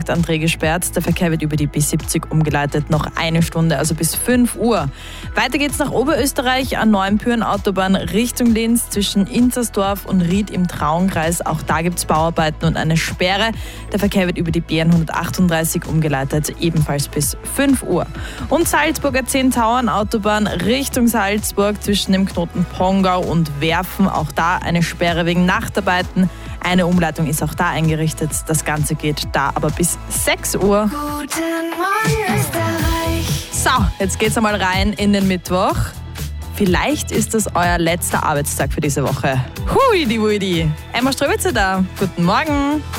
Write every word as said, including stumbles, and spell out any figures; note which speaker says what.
Speaker 1: an Dreh gesperrt. Der Verkehr wird über die B siebzig umgeleitet. Noch eine Stunde, also bis fünf Uhr. Weiter geht's nach Oberösterreich an Neuenpüren-Autobahn Richtung Linz zwischen Inzersdorf und Ried im Traunkreis. Auch da gibt's Bauarbeiten und eine Sperre. Der Verkehr wird über die B N hundertachtunddreißig umgeleitet, ebenfalls bis fünf Uhr. Und Salzburger Zehntauern-Autobahn Richtung Salzburg zwischen dem Knoten Pongau und Werfen. Auch da eine Sperre wegen Nachtarbeiten. Eine Umleitung ist auch da eingerichtet. Das Ganze geht da aber bis sechs Uhr.
Speaker 2: Guten Morgen Österreich.
Speaker 1: So, jetzt geht's einmal rein in den Mittwoch. Vielleicht ist das euer letzter Arbeitstag für diese Woche. Hui, die Wudi. Emma Ströbitzer da. Guten Morgen.